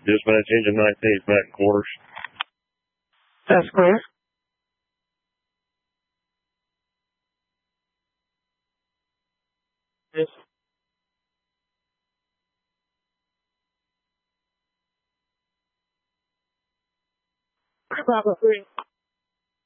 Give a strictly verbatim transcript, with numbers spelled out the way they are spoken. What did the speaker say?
Dispatch engine nineteen is back in quarters. That's clear. Yes. Bravo three.